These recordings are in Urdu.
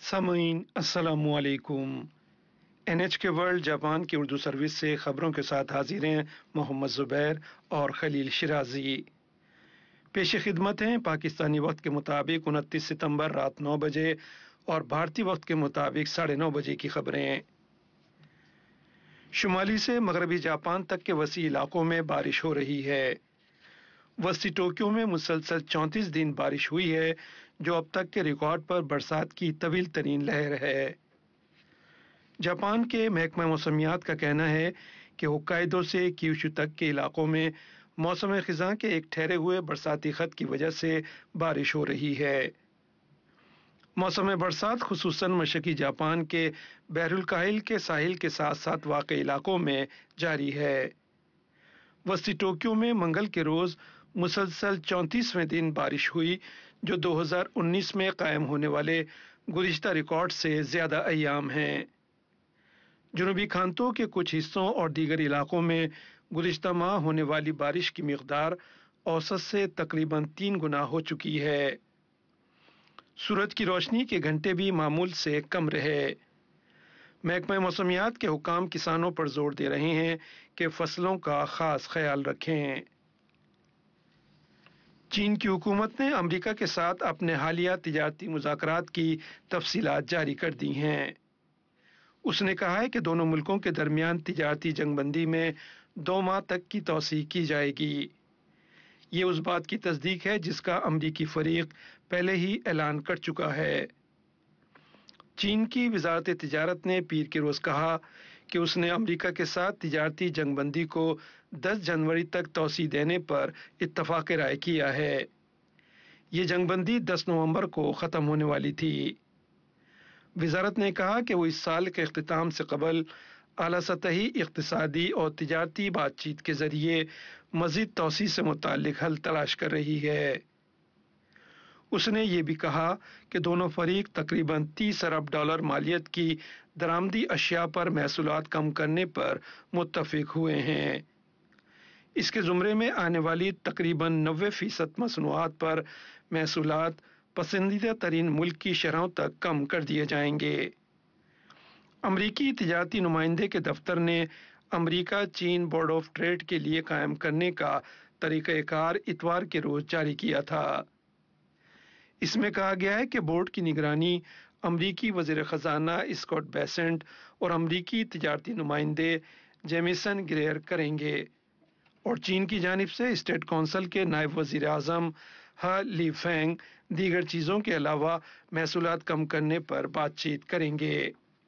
سامعین السلام علیکم۔ NHK ورلڈ جاپان کی اردو سروس سے خبروں کے ساتھ حاضر ہیں محمد زبیر اور خلیل شرازی۔ پیش خدمت ہیں پاکستانی وقت کے مطابق 29 ستمبر رات 9 بجے اور بھارتی وقت کے مطابق 9:30 بجے کی خبریں۔ شمالی سے مغربی جاپان تک کے وسیع علاقوں میں بارش ہو رہی ہے۔ وسطی ٹوکیو میں مسلسل 34 دن بارش ہوئی ہے، جو اب تک کے ریکارڈ پر برسات کی طویل ترین لہر ہے۔ جاپان کے محکمہ موسمیات کا کہنا ہے کہ ہوکائیدو سے کیوشو تک کے علاقوں میں موسم خزاں کے ایک ٹھہرے ہوئے برساتی خط کی وجہ سے بارش ہو رہی ہے۔ موسم برسات خصوصاً مشرقی جاپان کے بحر الکاہل کے ساحل کے ساتھ ساتھ واقع علاقوں میں جاری ہے۔ وسطی ٹوکیو میں منگل کے روز مسلسل 34ویں دن بارش ہوئی، جو 2019 میں قائم ہونے والے گزشتہ ریکارڈ سے زیادہ ایام ہیں۔ جنوبی کانتو کے کچھ حصوں اور دیگر علاقوں میں گزشتہ ماہ ہونے والی بارش کی مقدار اوسط سے تقریباً 3 گنا ہو چکی ہے۔ سورج کی روشنی کے گھنٹے بھی معمول سے کم رہے۔ محکمہ موسمیات کے حکام کسانوں پر زور دے رہے ہیں کہ فصلوں کا خاص خیال رکھیں۔ چین کی حکومت نے امریکہ کے ساتھ اپنے حالیہ تجارتی مذاکرات کی تفصیلات جاری کر دی ہیں۔ اس نے کہا ہے کہ دونوں ملکوں کے درمیان تجارتی جنگ بندی میں 2 ماہ تک کی توسیع کی جائے گی۔ یہ اس بات کی تصدیق ہے جس کا امریکی فریق پہلے ہی اعلان کر چکا ہے۔ چین کی وزارت تجارت نے پیر کے روز کہا کہ اس نے امریکہ کے ساتھ تجارتی جنگ بندی کو 10 جنوری تک توسیع دینے پر اتفاق رائے کیا ہے۔ یہ جنگ بندی 10 نومبر کو ختم ہونے والی تھی۔ وزارت نے کہا کہ وہ اس سال کے اختتام سے قبل اعلیٰ سطحی اقتصادی اور تجارتی بات چیت کے ذریعے مزید توسیع سے متعلق حل تلاش کر رہی ہے۔ اس نے یہ بھی کہا کہ دونوں فریق تقریباً $30 ارب مالیت کی درآمدی اشیاء پر محصولات کم کرنے پر متفق ہوئے ہیں۔ اس کے زمرے میں آنے والی تقریباً 90% مصنوعات پر محصولات پسندیدہ ترین ملک کی شرحوں تک کم کر دیے جائیں گے۔ امریکی تجارتی نمائندے کے دفتر نے امریکہ چین بورڈ آف ٹریڈ کے لیے قائم کرنے کا طریقہ کار اتوار کے روز جاری کیا تھا۔ اس میں کہا گیا ہے کہ بورڈ کی نگرانی امریکی وزیر خزانہ اسکاٹ بیسنٹ اور امریکی تجارتی نمائندے جیمیسن گریر کریں گے، اور چین کی جانب سے اسٹیٹ کونسل کے نائب وزیر اعظم لی فینگ دیگر چیزوں کے علاوہ محصولات کم کرنے پر بات چیت کریں گے۔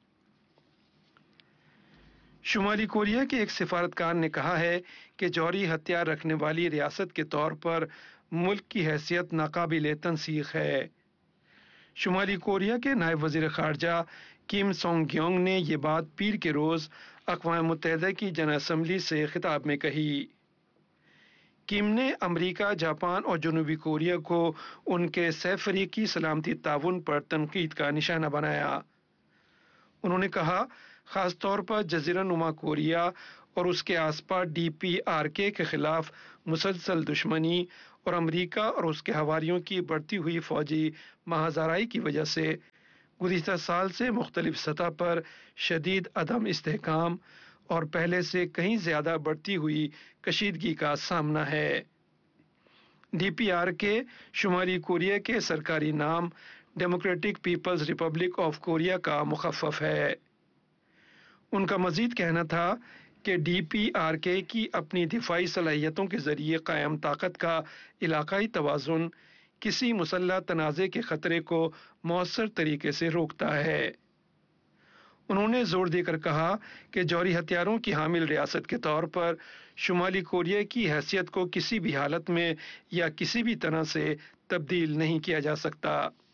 شمالی کوریا کے ایک سفارتکار نے کہا ہے کہ جوہری ہتھیار رکھنے والی ریاست کے طور پر ملک کی حیثیت ناقابل تنسیق ہے۔ شمالی کوریا کے نائب وزیر خارجہ کیم سونگ گیونگ نے یہ بات پیر کے روز اقوام متحدہ کی جن اسمبلی سے خطاب میں کہی۔ کیم نے امریکہ، جاپان اور جنوبی کوریا کو ان کے سہ فریقی سلامتی تعاون پر تنقید کا نشانہ بنایا۔ انہوں نے کہا، خاص طور پر جزیرہ نما کوریا اور اس کے آس پاس DPRK کے خلاف مسلسل دشمنی اور امریکہ اور اس کے حواریوں کی بڑھتی ہوئی فوجی ماہزارئی کی وجہ سے گزشتہ سال سے مختلف سطح پر شدید عدم استحکام اور پہلے سے کہیں زیادہ بڑھتی ہوئی کشیدگی کا سامنا ہے۔ DPRK شمالی کوریا کے سرکاری نام democratic Peoples republic of Korea کا مخفف ہے۔ ان کا مزید کہنا تھا کہ DPRK کی اپنی دفاعی صلاحیتوں کے ذریعے قائم طاقت کا علاقائی توازن کسی مسلح تنازع کے خطرے کو مؤثر طریقے سے روکتا ہے۔ انہوں نے زور دے کر کہا کہ جوہری ہتھیاروں کی حامل ریاست کے طور پر شمالی کوریا کی حیثیت کو کسی بھی حالت میں یا کسی بھی طرح سے تبدیل نہیں کیا جا سکتا۔